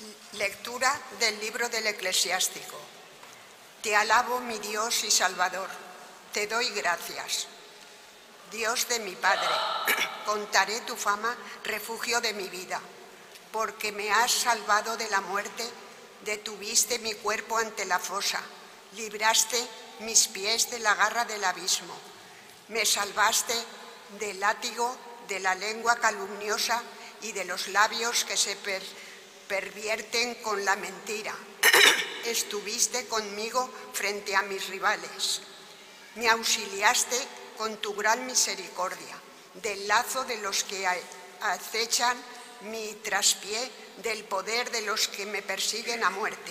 Lectura del libro del Eclesiástico. Te alabo, mi Dios y Salvador, te doy gracias. Dios de mi Padre, contaré tu fama, refugio de mi vida, porque me has salvado de la muerte, detuviste mi cuerpo ante la fosa, libraste mis pies de la garra del abismo, me salvaste del látigo, de la lengua calumniosa y de los labios que se pervierten con la mentira. Estuviste conmigo frente a mis rivales. Me auxiliaste con tu gran misericordia, del lazo de los que acechan mi traspié, del poder de los que me persiguen a muerte.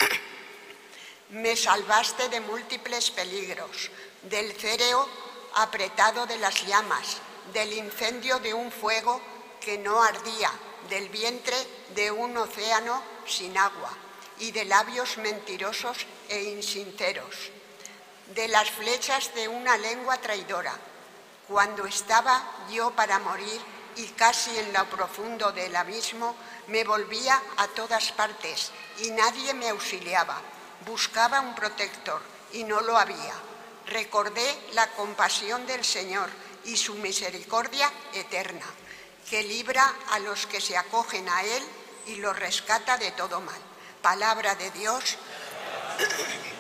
Me salvaste de múltiples peligros, del céreo apretado de las llamas, del incendio de un fuego que no ardía, del vientre de un océano sin agua y de labios mentirosos e insinceros, de las flechas de una lengua traidora. Cuando estaba yo para morir y casi en lo profundo del abismo, me volvía a todas partes y nadie me auxiliaba. Buscaba un protector y no lo había. Recordé la compasión del Señor y su misericordia eterna, que libra a los que se acogen a Él y los rescata de todo mal. Palabra de Dios.